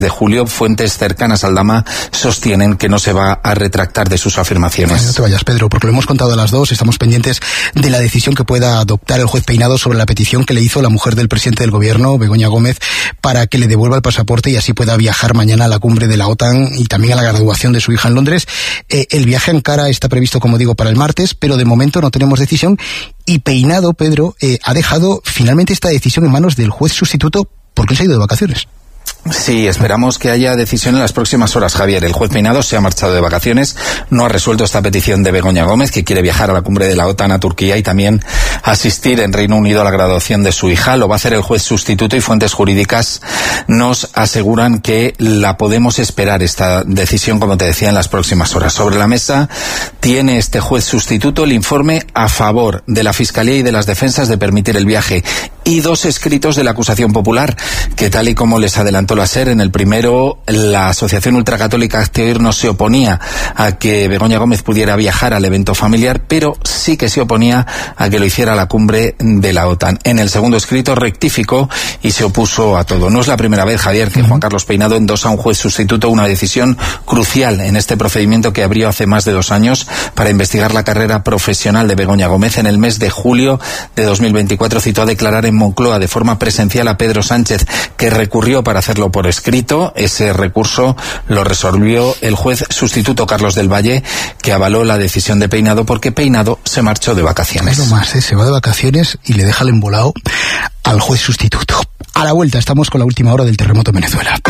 de julio. Fuentes cercanas al Dama sostienen que no se va a retractar de sus afirmaciones. No te vayas, Pedro, porque lo hemos contado a las dos. Estamos pendientes de la decisión que pueda adoptar el juez Peinado sobre la petición que le hizo la mujer del presidente del gobierno, Begoña Gómez, para que le devuelva el pasaporte y así pueda viajar mañana a la cumbre de la OTAN y también a la graduación de su hija en Londres. El viaje a Ankara está previsto, como digo, para el martes, pero de momento no tenemos decisión. Y Peinado, Pedro, ha dejado finalmente esta decisión en manos del juez sustituto porque él se ha ido de vacaciones. Sí, esperamos que haya decisión en las próximas horas, Javier. El juez Peinado se ha marchado de vacaciones, no ha resuelto esta petición de Begoña Gómez, que quiere viajar a la cumbre de la OTAN a Turquía y también asistir en Reino Unido a la graduación de su hija. Lo va a hacer el juez sustituto y fuentes jurídicas nos aseguran que la podemos esperar, esta decisión, como te decía, en las próximas horas. Sobre la mesa tiene este juez sustituto el informe a favor de la Fiscalía y de las defensas de permitir el viaje y 2 escritos de la acusación popular, que tal y como les adelantó la SER, en el primero la Asociación Ultracatólica Hazte Oír no se oponía a que Begoña Gómez pudiera viajar al evento familiar, pero sí que se oponía a que lo hiciera a la cumbre de la OTAN. En el segundo escrito rectificó y se opuso a todo. No es la primera vez, Javier, que Juan Carlos Peinado endosa a un juez sustituto una decisión crucial en este procedimiento que abrió hace más de 2 años para investigar la carrera profesional de Begoña Gómez. En el mes de julio de 2024 citó a declarar en Moncloa de forma presencial a Pedro Sánchez, que recurrió para hacerlo por escrito. Ese recurso lo resolvió el juez sustituto Carlos del Valle, que avaló la decisión de Peinado porque Peinado se marchó de vacaciones. No más, se va de vacaciones y le deja el embolado al juez sustituto. A la vuelta estamos con la última hora del terremoto en Venezuela.